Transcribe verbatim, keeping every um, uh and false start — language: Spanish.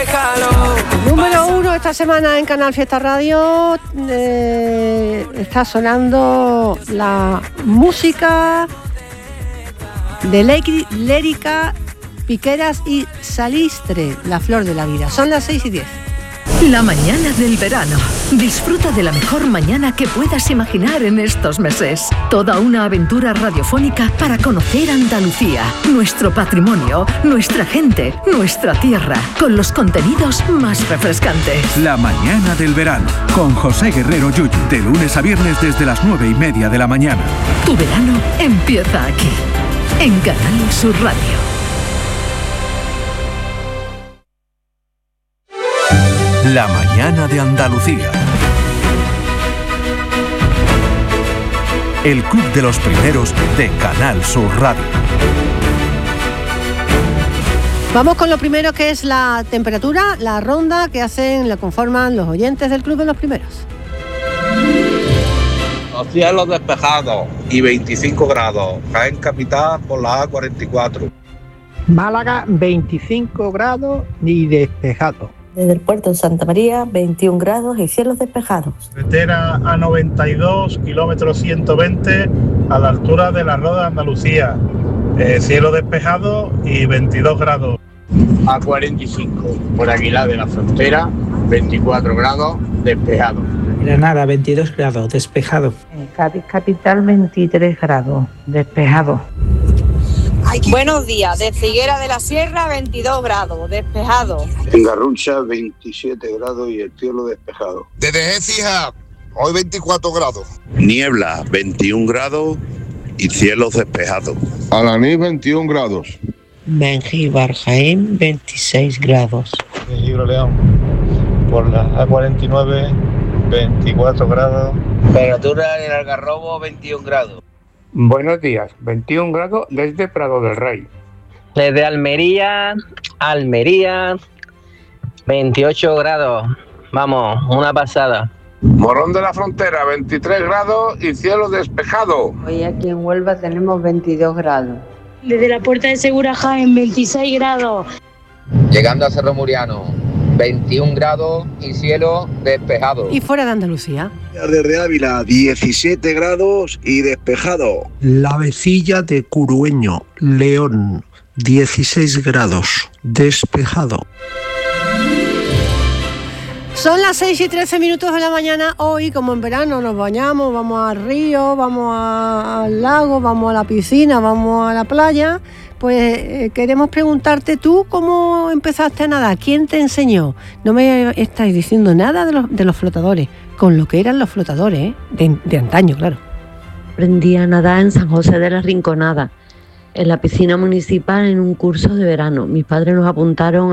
Número uno esta semana en Canal Fiesta Radio. Eh, está sonando la música de Lérica, Piqueras y Salistre, La Flor de la Vida. Son las seis y diez. La mañana del verano. Disfruta de la mejor mañana que puedas imaginar en estos meses. Toda una aventura radiofónica para conocer Andalucía, nuestro patrimonio, nuestra gente, nuestra tierra, con los contenidos más refrescantes. La mañana del verano, con José Guerrero Yuyu, de lunes a viernes desde las nueve y media de la mañana. Tu verano empieza aquí, en Canal Sur Radio. La mañana de Andalucía. El club de los primeros de Canal Sur Radio. Vamos con lo primero, que es la temperatura, la ronda que hacen, la conforman los oyentes del club de los primeros. Los cielos despejados y veinticinco grados. Jaén capital por la A cuarenta y cuatro. Málaga veinticinco grados y despejado. Desde el puerto de Santa María, veintiún grados y cielos despejados. Carretera A noventa y dos, kilómetro ciento veinte, a la altura de la Roda de Andalucía. Eh, cielo despejado y veintidós grados. A cuarenta y cinco, por Aguilar de la Frontera, veinticuatro grados, despejado. Granada, veintidós grados, despejado. En Cádiz capital, veintitrés grados, despejado. Buenos días, de Figuera de la Sierra, veintidós grados, despejado. En Garrucha, veintisiete grados y el cielo despejado. Desde Écija, hoy veinticuatro grados. Niebla, veintiún grados y cielos despejados. Alanís, veintiún grados. Mengíbar, Jaén, veintiséis grados. De Gibraleón, por la A cuarenta y nueve, veinticuatro grados. Temperatura en el Algarrobo, veintiún grados. Buenos días, veintiún grados desde Prado del Rey. Desde Almería, Almería, veintiocho grados. Vamos, una pasada. Morón de la Frontera, veintitrés grados y cielo despejado. Hoy aquí en Huelva tenemos veintidós grados. Desde la Puerta de Segura, Jaén, veintiséis grados. Llegando a Cerro Muriano, veintiún grados y cielo despejado. ¿Y fuera de Andalucía? Desde Ávila, diecisiete grados y despejado. La Vecilla de Curueño, León, dieciséis grados, despejado. Son las seis y trece minutos de la mañana. Hoy, como en verano, nos bañamos, vamos al río, vamos a, al lago, vamos a la piscina, vamos a la playa. Pues eh, queremos preguntarte, ¿tú cómo empezaste a nadar? ¿Quién te enseñó? No me estáis diciendo nada de los, de los flotadores, con lo que eran los flotadores, ¿eh? de, de antaño, claro. Aprendí a nadar en San José de la Rinconada, en la piscina municipal, en un curso de verano. Mis padres nos apuntaron